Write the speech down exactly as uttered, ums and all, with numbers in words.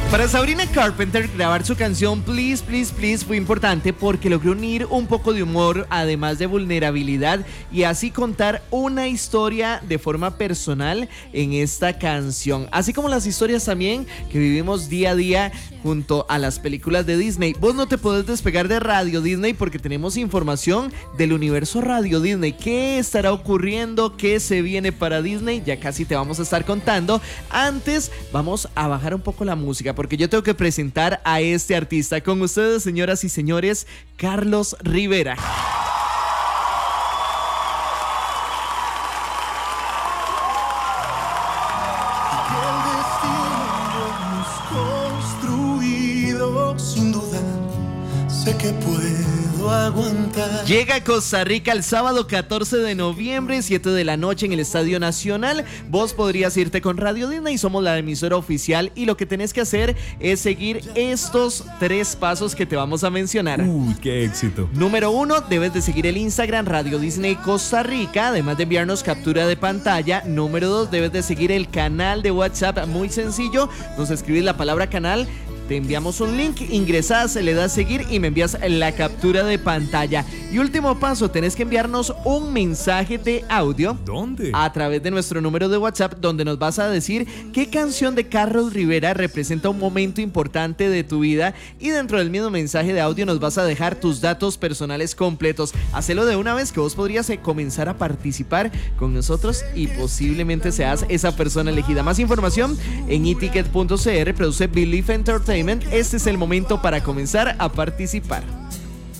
Para Sabrina Carpenter, grabar su canción Please, Please, Please fue importante porque logró unir un poco de humor, además de vulnerabilidad, y así contar una historia de forma personal en esta canción. Así como las historias también que vivimos día a día junto a las películas de Disney. Vos no te podés despegar de Radio Disney porque tenemos información del universo Radio Disney. ¿Qué estará ocurriendo? ¿Qué se viene para Disney? Ya casi te vamos a estar contando. Antes, vamos a bajar un poco la música porque yo tengo que presentar a este artista. Con ustedes, señoras y señores, Carlos Rivera. Que puedo aguantar. Llega a Costa Rica el sábado catorce de noviembre, siete de la noche en el Estadio Nacional. Vos podrías irte con Radio Disney, somos la emisora oficial y lo que tenés que hacer es seguir estos tres pasos que te vamos a mencionar. Uy, qué éxito. Número uno, debes de seguir el Instagram Radio Disney Costa Rica, además de enviarnos captura de pantalla. Número dos, debes de seguir el canal de WhatsApp, muy sencillo, nos escribís la palabra canal, te enviamos un link, ingresás, le das seguir y me envías la captura de pantalla. Y último paso, tenés que enviarnos un mensaje de audio. ¿Dónde? A través de nuestro número de WhatsApp, donde nos vas a decir qué canción de Carlos Rivera representa un momento importante de tu vida, y dentro del mismo mensaje de audio nos vas a dejar tus datos personales completos. Hacelo de una vez que vos podrías eh, comenzar a participar con nosotros y posiblemente seas esa persona elegida. Más información en eticket punto c r, produce Believe Entertainment. Este es el momento para comenzar a participar.